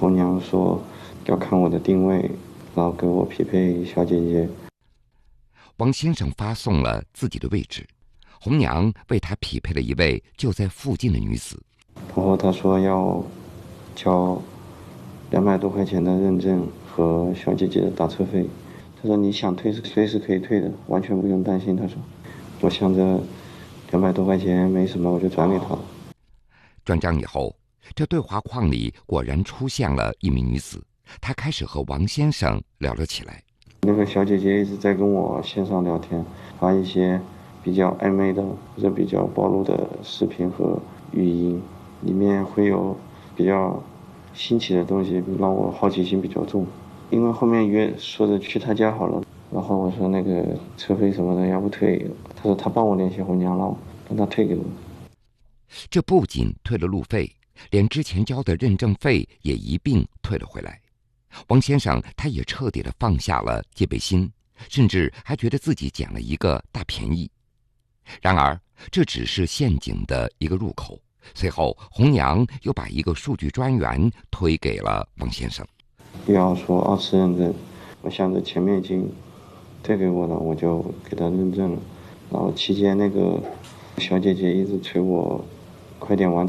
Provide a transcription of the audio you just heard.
红娘说要看我的定位，然后给我匹配小姐姐。 王先生发送了自己的位置，红娘为他匹配了一位就在附近的女子。 然后他说要交200多块钱的认证和小姐姐的打车费。他说你想退是随时可以退的，完全不用担心。他说，我想着200多块钱没什么，我就转给他了。 转账以后，这对话框里果然出现了一名女子，她开始和王先生聊了起来。 那个小姐姐一直在跟我线上聊天，发一些比较暧昧的或者比较暴露的视频和语音，里面会有比较新奇的东西，让我好奇心比较重。因为后面约说着去他家好了，然后我说那个车费什么的要不退，他说他帮我联系红娘了，让他退给我。 这不仅退了路费，连之前交的认证费也一并退了回来。王先生他也彻底的放下了戒备心，甚至还觉得自己捡了一个大便宜。然而这只是陷阱的一个入口，随后红娘又把一个数据专员推给了王先生。 要说2次认证，我想着前面已经退给我了，我就给他认证了。然后期间那个小姐姐一直催我快点完